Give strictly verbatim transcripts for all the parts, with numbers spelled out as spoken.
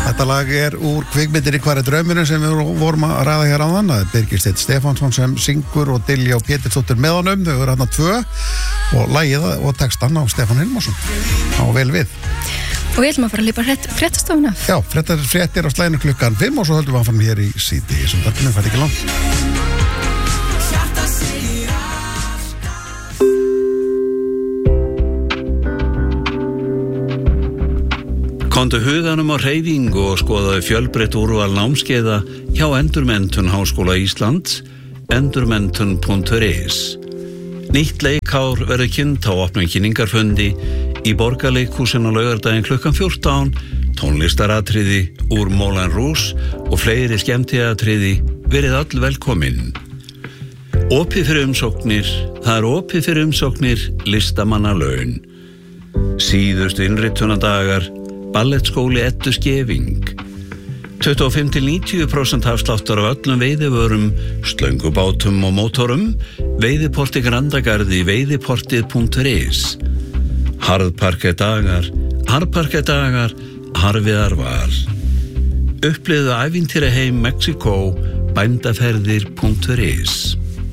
Þetta lag er úr kvikmyndinni Hvar er draumurinn sem við vorum að ræða hér áðan. Það er Birgir Steinn Stefánsson sem syngur og Diljá Pétursdóttir með honum. Þau eru hérna tvö og lagið og textan á Stefán Hilmarsson. Á vel við. Og við ætlum að fara að lípa fréttastofuna. Já, fréttar fréttir á slæðinu klukkan fimm og svo höldum við að fara hér í síti sem þarna færi ekki langt. Komdu huganum á hreyfingu og skoðaðu fjölbreytt úrval námskeiða hjá Endurmenntun Háskóla Íslands, endurmenntun punktur is. Nýtt leikár verður kynnt á opnum kynningarfundi í Borgarleikhúsinu á laugardaginn klukkan fjórtán, tónlistaratriði úr Moulin Rouge og fleiri skemmtiatriði, verið öll velkomin. Opið fyrir umsóknir, það er opið fyrir umsóknir listamannalaun. Síðustu innritunardagar, Ballettskóli Eddu Skeving. tuttugu og fimm til níutíu prósent afsláttur af öllum veiðivörum, slöngubátum og mótorum, veiðiporti Grandagarði, veiðiportið punktur is. Harðparkadagar, harðparkadagar, harfiðar val. Upplifðu ævintýra heim Mexíkó, bændaferðir punktur is.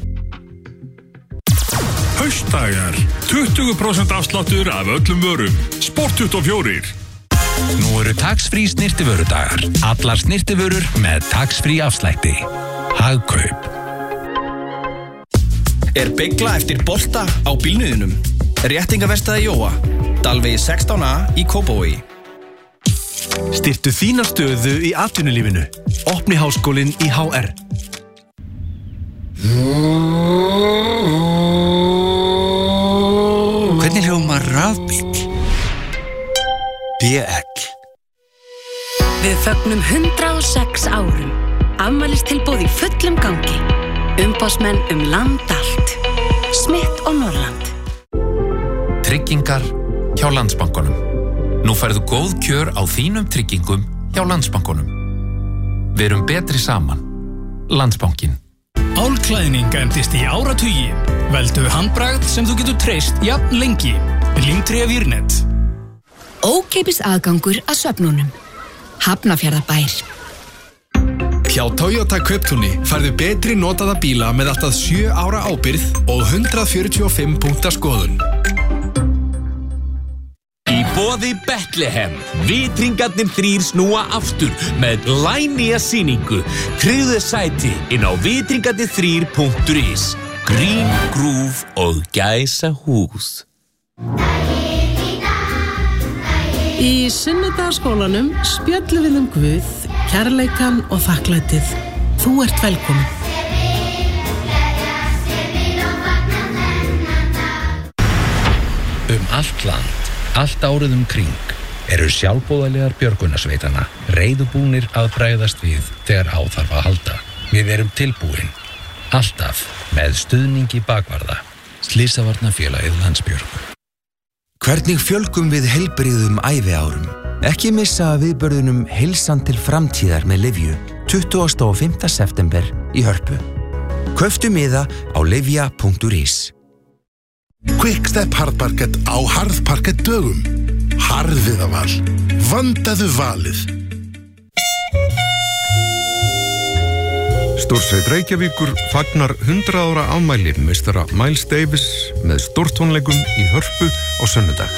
Haustdagar, tuttugu prósent afsláttur af öllum vörum, Sport tuttugu og fjögur. Nú eru tax-free snyrtivörudagar. Allar snyrtivörur með tax-free afslætti. Hagkaup. Er beygla eftir bolta á bílnuðinum? Réttingaverstaði Jóa, Dalvegi sextán A í Kópavogi. Styrktu þína stöðu í atvinnulífinu. Opni háskólinn í H R. Hvernig hljómar rafbíll? B L. Við fögnum hundrað og sex árum. Afmælistilboð í fullum gangi. Umboðsmenn um land allt. Smith og Norrland. Tryggingar hjá Landsbankanum. Nú færðu góð kjör á þínum tryggingum hjá Landsbankanum. Við erum betri saman. Landsbankin. Álklæðning endist í áratugi. Veldu handbragð sem þú getur treyst jafn lengi. Límtré Vírnet. Ókeypis aðgangur að söfnunum. Hafnarfjarðarbær. Hjá Toyota Kauptúni færðu betri notaða bíla með allt að sjö ára ábyrgð og hundrað fjörutíu og fimm punkta skoðun. Í boði Bethlehem, vitringarnir þrír snúa aftur með glænýja sýningu. Tryggðu sæti inn á vitringarnir þrír punktur is. Grín, grúf og gæsa hús. Í Sunnudagsskólanum spjöllum við um Guð, kærleikann og þakklætið. Þú ert velkomin. Um allt land, allt árið um kring, eru sjálfboðaliðar björgunarsveitana reiðubúnir að bregðast við þegar á þarf að halda. Við erum tilbúin, alltaf með stuðningi bakvarða. Slysavarnafélagið Landsbjörg. Hvernig fjölgum við heilbrigðum æviárum? Ekki missa af viðburðunum Heilsan til framtíðar með Lyfju tuttugasta og fimmta september í Hörpu. Kauftu miða á lyfja punktur is. Quickstep harðparkett á harðparkett dögum. Harðviðaval. Vandaðu valið. Stórsveit Reykjavíkur fagnar hundrað ára afmæli meistara Miles Davis með stórtónleikum í Hörpu á sunnudag.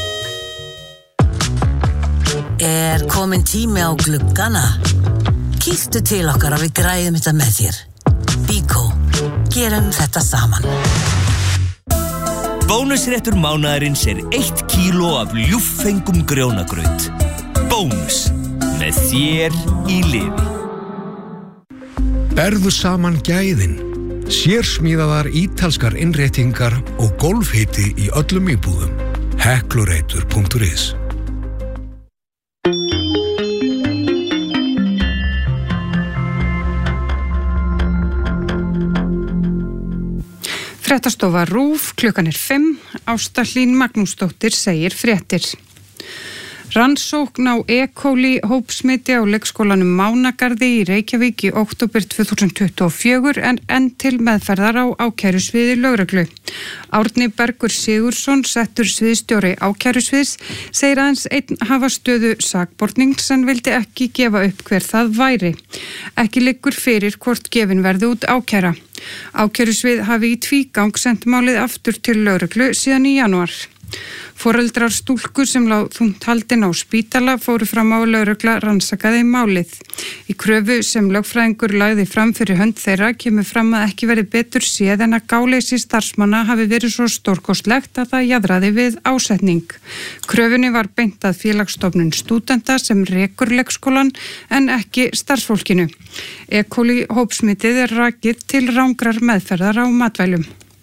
Er komin tími á gluggana? Kíktu til okkar og við græðum þetta með þér. Bíkó, gerum þetta saman. Bónusréttur mánaðarins er eitt kíló af ljúffengum grjónagraut. Bónus, með þér í liði. Berðu saman gæðin, sérsmíðaðar ítalskar innréttingar og golfhiti í öllum íbúðum. Heklureitur punktur is. Fréttastofa RÚV, klukkan er fimm, Ásta Hlín Magnúsdóttir segir fréttir. Rannsókn á E. coli hópsmiti á leikskólanum Mánagarði í Reykjavík í október tvö þúsund tuttugu og fjögur en enn til meðferðar á ákærusviði lögreglu. Árni Bergur Sigurðsson, settur sviðstjóri ákærusviðs, segir aðeins einn hafa stöðu sakbornings en vildi ekki gefa upp hver það væri. Ekki liggur fyrir hvort gefin verði út ákæra. Ákærusvið hafi í tvígang sent málið aftur til lögreglu síðan í janúar. Foreldrar stúlku sem lá þungt haldin á spítala fóru fram á lögregla rannsakaði málið. Í kröfu sem lögfræðingur lagði fram fyrir hönd þeirra kemur fram að ekki verið betur séð en að gáleysi starfsmanna hafi verið svo stórkostlegt að það jaðraði við ásetning. Kröfunni var beint að félagsstofnun stúdenta sem rekur leikskólan en ekki starfsfólkinu. E. coli hópsmitið er rakið til rangrar meðferðar á matvælum.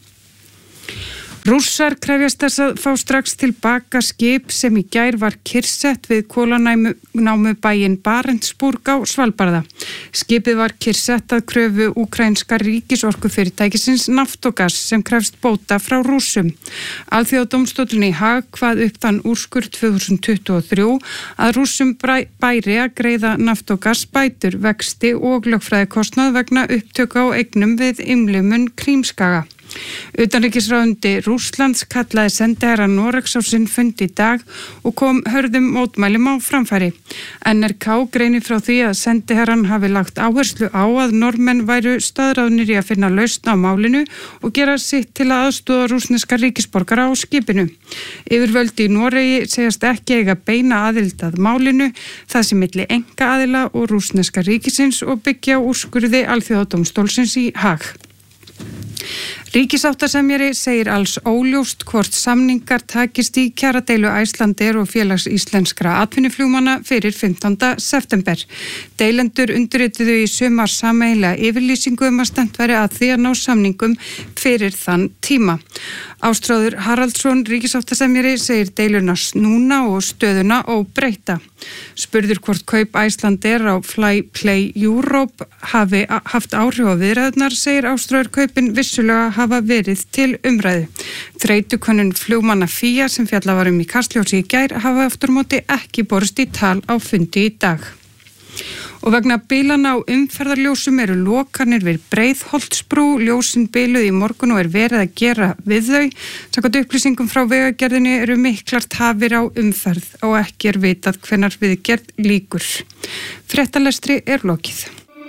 Rússar krefjast þess að fá strax tilbaka skip sem í gær var kyrrsett við kolanámu bæinn Barentsburg á Svalbarða. Skipið var kyrrsett að kröfu úkraínska ríkisorkufyrirtækisins Naftogas sem krefst bóta frá Rússum. Alþjóðadómstóllinn í Haag kvað upp þann úrskurð tvö þúsund tuttugu og þrjú að Rússum bæri að greiða Naftogas bætur, vexti og lögfræðikostnað vegna upptöku á eignum við innlimun Krímskaga. Utanríkisráðuneyti Rússlands kallaði sendiherra Noregs á sinn fund í dag og kom hörðum mótmælum á framfæri. N R K greinir frá því að sendiherran hafi lagt áherslu á að Norðmenn væru staðráðnir í að finna lausn á málinu og gera sitt til að aðstoða rússneska ríkisborgara á skipinu. Yfirvöld í Noregi segjast ekki eiga beina aðild að málinu, það sem milli einkaaðila og rússneska ríkisins og byggja á úrskurði Alþjóðadómstólsins í Haag. Ríkisáttasemjari segir alls óljóst hvort samningar takist í kjaradeilu Icelandair og félags íslenskra atvinnuflugmanna fyrir fimmtánda september. Deilendur undirrituðu í sumar sameiginlega yfirlýsingu um að stefnt væri að því að ná samningum fyrir þann tíma. Ástráður Haraldsson, ríkisáttasemjari, segir deiluna snúna og stöðuna óbreytta. Spurður hvort kaup Icelandair á Flyplay Europe hafi haft áhrif á viðræðurnar, segir Ástráður kaupin vissulega hafa verið til umræðu. Þreytukönnun flugmanna Fía sem fjalla var um í Kastljósi í gær hafa aftur móti ekki borist í tal á fundi í dag. Og vegna bilana á umferðarljósum eru lokanir við Breiðholtsbrú, ljósin biluð í morgun og er verið að gera við þau. Samkvæmt upplýsingum frá Vegagerðinni eru miklar tafir á umferð og ekki er vitað hvenær viðgerð lýkur. Fréttalestri er lokið.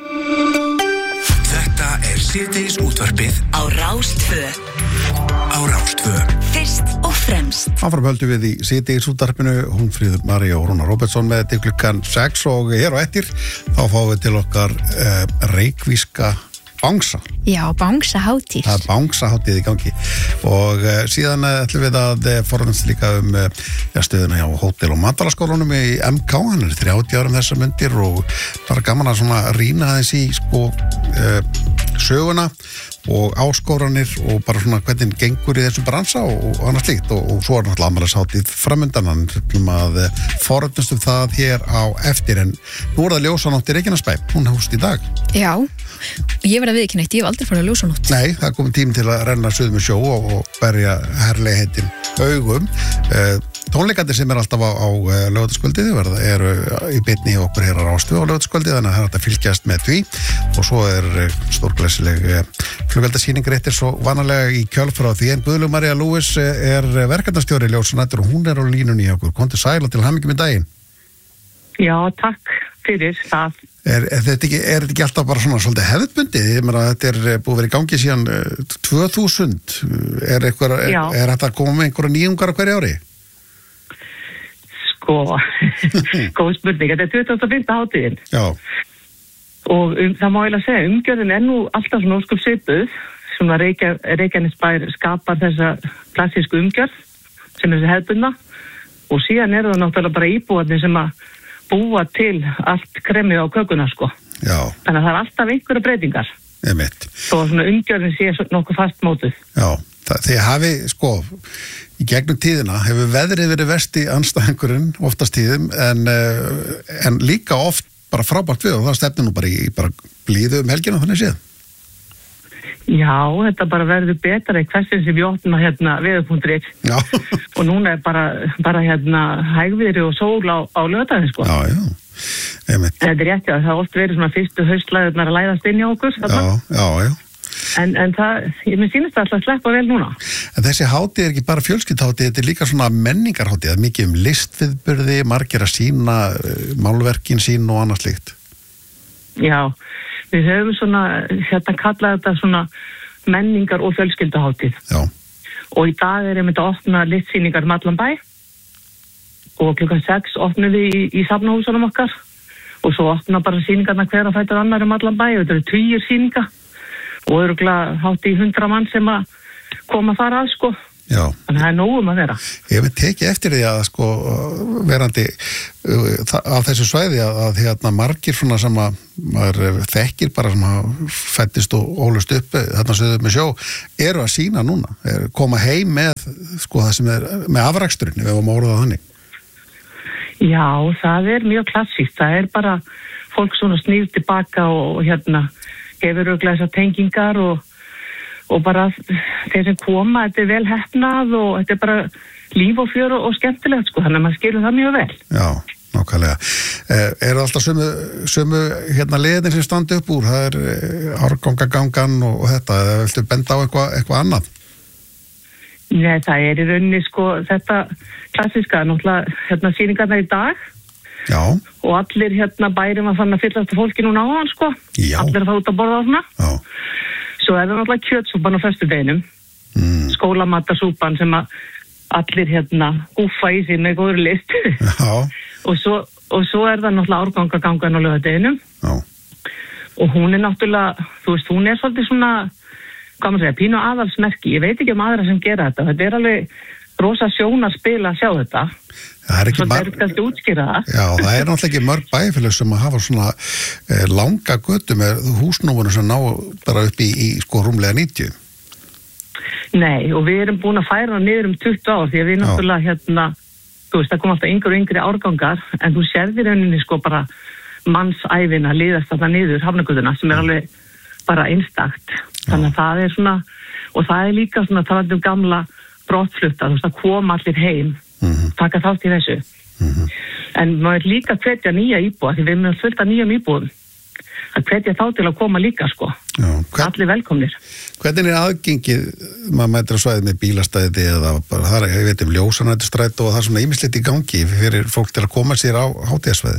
Þetta er síðdegis útvarpið á Rás tvö. Á Rás tvö. Fyrst og fremst. Áfram höldum við í síðdegis útvarpinu, Húnfríður María og Rúnar Róbertsson með til klukkan sex og hér á eftir þá fáum við til okkar uh, reykvíska bangsa. Já, bangsahátíð. Það er bangsahátíð í gangi og uh, síðan uh, ætlum við að uh, forðast líka um uh, ja, stöðuna hjá hótel- og matvælaskólanum í M K, hann er þrjátíu árum þessar mundir og það er gaman að svona rýna aðeins í sko uh, söguna og áskoranir og bara svona hvernig gengur í þessum bransa og, og annars líkt og, og svo er náttúrulega afmælishátíð framundan, hann ætlum að forðast um það hér á eftir en nú er það ljósanótt í Reykjanesbæ, hún hófst í dag. Já, ég verð að viðkynna eitt, ég hef aldrei farið að ljósanótt. Nei, það er komin tími til að renna suður með sjó og, og berja herleigheitin augum. Uh, tónleikandi sem er alltaf á, á laugardagskvöldið verða eru í beinni hjá okkur hér á Rás tvö á laugardagskvöldið, þannig að það er hægt að fylgjast með því og svo er stórglæsileg flugveldasýning réttir svo vanalega í kjölfar á því en Guðlaug María Lewis er verkefnastjóri Ljósanætur og hún er á línunni hjá okkur. Komdu sæl og til hamingju með daginn. Já, takk fyrir það. Er, er, þetta ekki, er þetta ekki alltaf bara svona svolítið hefðbundið? Ég meina þetta er búið verið í gangi síðan uh, tvö þúsund. Er, eitthvað, er, er þetta að koma með einhverja nýjungar á hverju ári? Sko, góð spurning. Þetta er tuttugasta og fimmta hátíðin. Já. Og um, það má eiginlega segja, umgjörðin er nú alltaf svona óskup svipuð, sem að Reykja, Reykjanesbær skapar þessa klassísku umgjörð, sem er þessi hefðbundna, og síðan er það náttúrulega bara íbúarnir sem að búa til allt kremið á kökuna, sko. Já. Þannig að það er alltaf einhverja breytingar. Einmitt. Svo svona umgjörðin sé nokkuð fastmótuð. Já, það, þið hafi, sko, í gegnum tíðina hefur veðrið verið verst í andstæðingurinn, oftast tíðum, en, en líka oft bara frábært við og það stefnir nú bara í bara blíðu um helgina þannig séð. Já, þetta bara verður betra í hversin sem við opna hérna veður.is og núna er bara, bara hérna hægviðri og sól á, á laugardaginn sko. Já, já. Einmitt. Þetta er rétt, já, það har oft verið svona fyrstu haustlæðurnar að læðast inn í okkur. Já, já, já. En, en það, ég minn sýnist alltaf að sleppa vel núna. En þessi hátíð er ekki bara fjölskylduhátíð, þetta er líka svona menningarhátíð, það er mikið um listviðburði, margir að sína málverkin sín og annað slíkt. Já, við höfum svona, hérna kallað þetta svona menningar- og fjölskylduhátíð. Já. Og í dag er einmitt að opna listsýningar um allan bæ og klukkan sex opnum við í, í safnahúsunum okkar og svo opna bara sýningarna hver að fæta annar um allan bæ og þetta eru tugir sýninga og örugglega hátt í hundra mann sem að koma þar að sko. Já. Þannig að það er nógum að vera. Ég hef tekið eftir því að sko verandi uh, af þessu svæði að, að hérna margir svona sem að maður þekkir bara sem að fættist og ólust upp þarna sögðu með sjó, eru að sína núna, er, koma heim með sko það sem er með afraksturinn ef við varum orðað þannig. Já, það er mjög klassíkt, það er bara fólk svona snýr tilbaka og, og hérna hefur örugglega þessar tengingar og og bara þeir sem koma, þetta er vel heppnað og þetta er bara líf og fjör og, og skemmtilegt sko, þannig að maður skilur það mjög vel. Já, nákvæmlega. Eh, er alltaf sömu, sömu hérna liðin sem standa upp úr, það er eh, árgangagangan og, og þetta, eða viltu benda á eitthvað eitthva annað? Nei, það er í rauninni sko þetta klassiska, náttúrulega hérna sýningarna í dag. Já. Og allir hérna bærum að fann að fyllast fólki núna á hann sko. Já. Allir að fá út að borða á svona. Já. Svo er það náttúrulega kjötsúpan á föstudeginum, mm. skólamatasúpan sem að allir hérna gúffa í sig með góður list. Já. og, svo, og svo er það náttúrulega árgangagangan á laugardeginum. Já. Og hún er náttúrulega, þú veist, hún er svolítið svona, hvað maður segja, pínu aðalsmerki. Ég veit ekki um aðra sem gera þetta. Þetta er alveg rosa sjónarspil að sjá þetta. Það er ekki svo það er kannski útskýra það. Já, það er náttúrulega ekki mörg bæjarfélag sem að hafa svona eh, langa götu með húsnúmunu sem ná bara upp í, í sko rúmlega níutíu. Nei, og við erum búin að færa niður um tuttugu ár því að við náttúrulega hérna, þú veist, það kom alltaf yngri og yngri árgangar en þú sérðir rauninni sko bara mannsævina liðast þarna niður hafnagötuna sem er alveg bara einstakt. Þannig að það er svona, og það er líka svona talandi um gamla brottflutta, þú veist, að koma allir heim Mm-hmm. taka þátt í þessu mm-hmm. en maður líka hvetja nýja íbúa því við erum fullt af nýjum íbúum að hvetja þá til að koma líka sko. Já, hvern, allir velkomnir. Hvernig er aðgengið maður mætir að svæðið með bílastæði eða bara það er, ég veit um ljósanættustrætt og það er svona ýmislegt í gangi fyrir fólk til að koma sér á hátíðasvæði?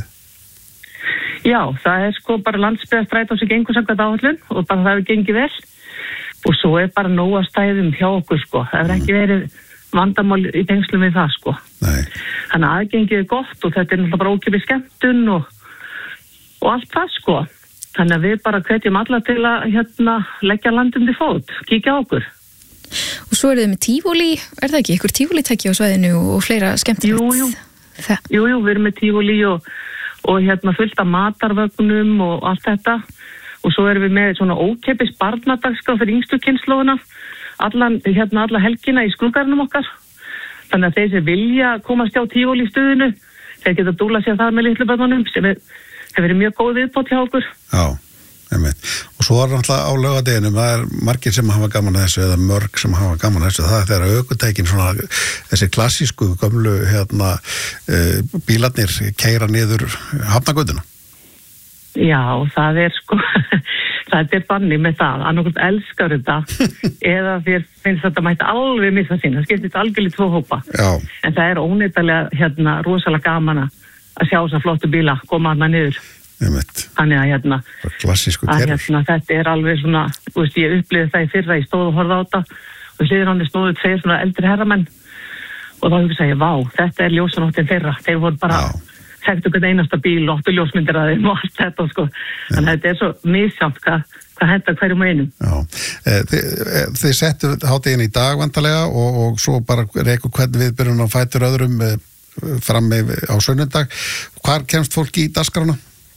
Já, það er sko bara landsbyggðarstrætt á sig gengur samkvæmt áætlun og bara það hefur gengið vel og svo er bara nóga stæðum hjá okkur sko, það hefur ekki verið vandamál í tengslum við það sko. Nei. Þannig að aðgengið er gott og þetta er náttúrulega bara ókipið skemmtun og, og allt það sko. Þannig að við bara hvetjum alla til að hérna leggja landum til fót, kíkja á okkur. Og svo er þið með tífóli, er það ekki? Ykkur tífólitæki á svæðinu og fleira skemmtilegt? Jú, jú. Jú, jú, við erum með tífóli og, og hérna fullt af matarvögnum og allt þetta. Og svo erum við með svona ókipis barnadagskrá fyrir yngstu kynslóðuna. Allan, hérna alla helgina í skrúgarnum okkar. Þannig að þeir sem vilja komast á tífóli í stuðinu, þeir geta dúla sér þar með litlu börnunum sem er, hefur verið mjög góð viðbót hjá okkur. Já, einmitt. Og svo er náttúrulega á laugardeginum, það er margir sem hafa gaman að þessu eða mörg sem hafa gaman að þessu. Það er þegar ökutækin svona, þessi klassísku gömlu hérna, uh, bílarnir keyra niður hafnagötuna. Já, það er sko, það er banni með það, annarkvæmt elskar þetta eða þér finnst þetta mætti alveg missa sín, það skiptist algjörlega tvo hópa. Já. En það er óneittalega hérna rosalega gaman að sjá þessa flottu bíla koma hana niður. Einmitt. Þannig að hérna, klassísku að, hérna þetta er alveg svona, þú veist, ég upplifði það í fyrra, ég stóð og horfði á þetta og hliðir hann stóðu tveir svona eldri herramenn og þá hugsa ég, vá, þetta er ljósanóttin þeirra, þeir voru bara Já. Þekktu hvern einasta bíl, óttu ljósmyndir að þeim og allt þetta sko. Þannig að þetta er svo misjátt hvað, hvað hentar hverjum og einum. Já, þið, þið settu hátíðin í dag vantarlega og, og svo bara reyku hvern viðbyrjun á fætur öðrum fram á sunnundag. Hvar kemst fólk í dagskrána?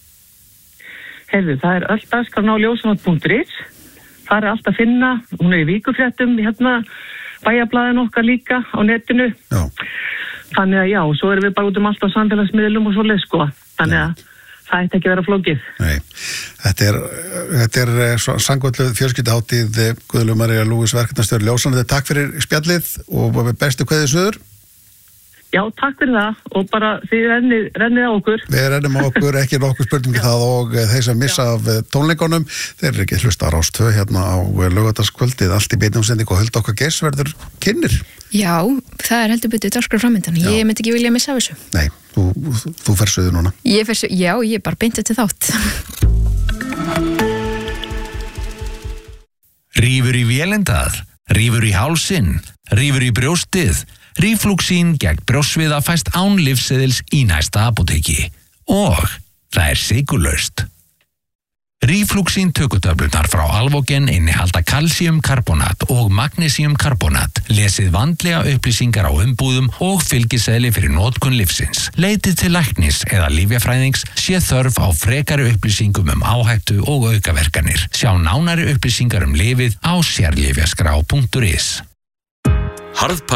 Heyrðu, það er öll dagskrána á ljósanótt punktur is. Það er allt að finna, hún er í vikufréttum hérna bæjarblaðin okkar líka á netinu. Já. Þannig að já, svo erum við bara út um allt á samfélagsmiðlum og svoleið sko. Þannig að það ætti ekki að vera flókið. Nei, þetta er, þetta er sangvöldu fjölskylduhátíð Guðlaug María Lúís verkefnastjóri Ljósanandi. Takk fyrir spjallið og bestu kveðið suður. Já, takk fyrir það og bara þið rennið, rennið á okkur. Við rennum á okkur, ekki nokkuð spurningi það og þeir sem missa Já. af tónleikunum, þeir eru ekki hlusta á Rás tvö hérna á laugardagskvöldið, allt í beinumsendingu og Hulda okkar Geirs verður kynnir. Já, það er heldur betur dagskrá framöndan. Ég myndi ekki vilja missa af þessu. Nei, þú, þú fer suður núna. Ég fer suður, já, ég er bara beint til þátt. Rífur í vélindað, rífur í hálsinn, rífur í brjóstið. Ríflúxín gegn brjóstsviða fæst án lyfseðils í næsta apóteki og það er sykurlaust. Ríflúxín tökutöflurnar frá Alvogen innihalda kalsíumkarbonat og magnesíumkarbonat. Lesið vandlega upplýsingar á umbúðum og fylgiseðli fyrir notkun lyfsins. Leitið til læknis eða lyfjafræðings sé þörf á frekari upplýsingum um áhættu og aukaverkanir. Sjá nánari upplýsingar um lyfið á sérlyfjaskrá punktur is.